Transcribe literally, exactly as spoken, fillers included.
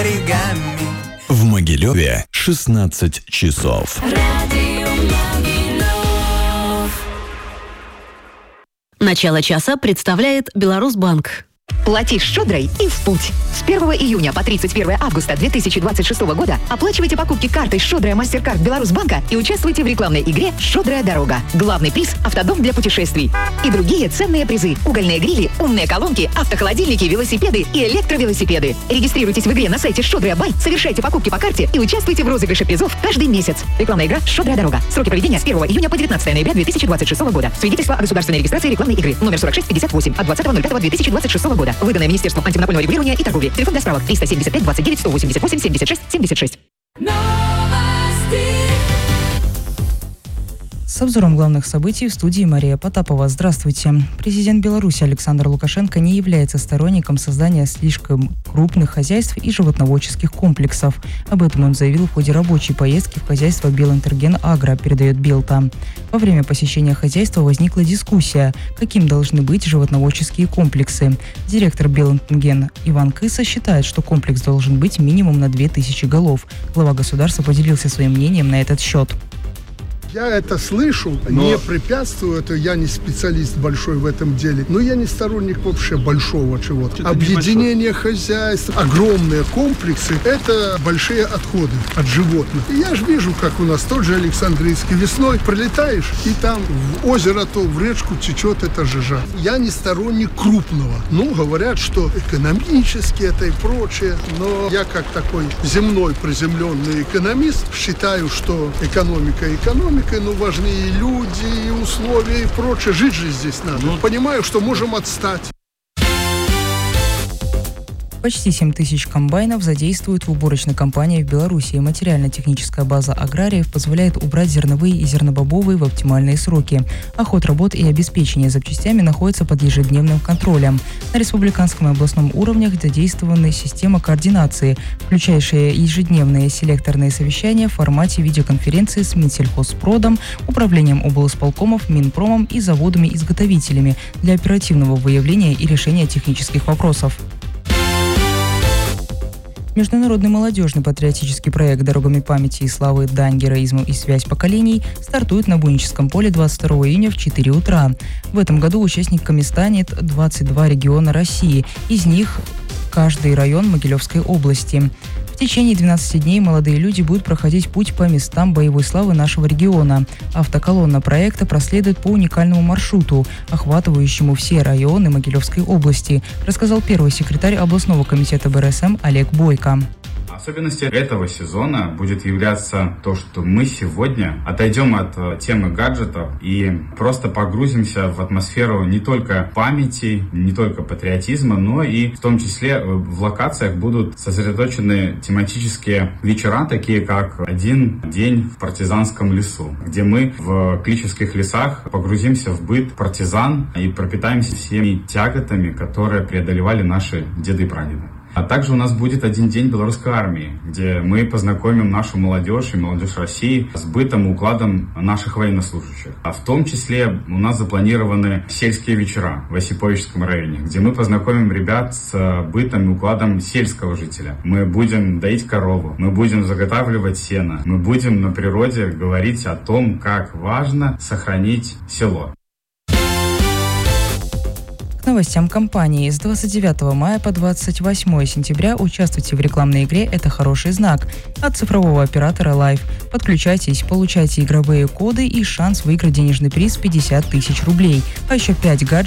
оригами. В Могилеве шестнадцать часов. Начало часа представляет Беларусьбанк. Плати щедрой и в путь. С первого июня по тридцать первое августа две тысячи двадцать шестого года оплачивайте покупки картой «Щедрая Мастеркард Беларусьбанка» и участвуйте в рекламной игре «Щедрая дорога». Главный приз – автодом для путешествий. И другие ценные призы – угольные грили, умные колонки, автохолодильники, велосипеды и электровелосипеды. Регистрируйтесь в игре на сайте «Щедрая Бай», совершайте покупки по карте и участвуйте в розыгрыше призов каждый месяц. Рекламная игра «Щедрая дорога». Сроки проведения с первого июня по девятнадцатое ноября две тысячи двадцать шестого года. Свидетельство о государственной регистрации рекламной игры. Номер сорок шесть пятьдесят восемь от двадцатого ноль пятого две тысячи двадцать шестого года. Выданное Министерством антимонопольного регулирования и торговли. Телефон для справок триста семьдесят пять двадцать девять сто восемьдесят восемь семьдесят шесть семьдесят шесть. С обзором главных событий в студии Мария Потапова. Здравствуйте. Президент Беларуси Александр Лукашенко не является сторонником создания слишком крупных хозяйств и животноводческих комплексов. Об этом он заявил в ходе рабочей поездки в хозяйство Белинтерген-Агро, передает Белта. Во время посещения хозяйства возникла дискуссия, каким должны быть животноводческие комплексы. Директор Белинтерген Иван Кыса считает, что комплекс должен быть минимум на две тысячи голов. Глава государства поделился своим мнением на этот счет. Я это слышу, но... не препятствую, это я не специалист большой в этом деле, но я не сторонник вообще большого чего-то. Что-то объединение хозяйств, огромные комплексы – это большие отходы от животных. И я же вижу, как у нас тот же Александрийский весной пролетаешь, и там в озеро, то в речку течет эта жижа. Я не сторонник крупного. Ну, говорят, что экономически это и прочее, но я как такой земной приземленный экономист считаю, что экономика экономика, но важны и люди, и условия, и прочее. Жить же здесь надо. Ну, понимаю, что можем отстать. Почти семь тысяч комбайнов задействуют в уборочной кампании в Беларуси. Материально-техническая база аграриев позволяет убрать зерновые и зернобобовые в оптимальные сроки. А ход работ и обеспечение запчастями находится под ежедневным контролем. На республиканском и областном уровнях задействована система координации, включающая ежедневные селекторные совещания в формате видеоконференции с Минсельхозпродом, управлением облсполкомов, Минпромом и заводами-изготовителями для оперативного выявления и решения технических вопросов. Международный молодежный патриотический проект «Дорогами памяти и славы. Дань героизму и связь поколений» стартует на Буйническом поле двадцать второго июня в четыре утра. В этом году участниками станет двадцать два региона России, из них каждый район Могилевской области. В течение двенадцати дней молодые люди будут проходить путь по местам боевой славы нашего региона. Автоколонна проекта проследует по уникальному маршруту, охватывающему все районы Могилевской области, рассказал первый секретарь областного комитета бэ эр эс эм Олег Бойко. Особенностью этого сезона будет являться то, что мы сегодня отойдем от темы гаджетов и просто погрузимся в атмосферу не только памяти, не только патриотизма, но и в том числе в локациях будут сосредоточены тематические вечера, такие как «Один день в партизанском лесу», где мы в клических лесах погрузимся в быт партизан и пропитаемся всеми тяготами, которые преодолевали наши деды и прадеды. А также у нас будет один день белорусской армии, где мы познакомим нашу молодежь и молодежь России с бытом и укладом наших военнослужащих. А в том числе у нас запланированы сельские вечера в Осиповичском районе, где мы познакомим ребят с бытом и укладом сельского жителя. Мы будем доить корову, мы будем заготавливать сено, мы будем на природе говорить о том, как важно сохранить село. К новостям компании. С двадцать девятого мая по двадцать восьмое сентября участвуйте в рекламной игре «Это хороший знак» от цифрового оператора Live. Подключайтесь, получайте игровые коды и шанс выиграть денежный приз пятьдесят тысяч рублей, а еще пять гаджетов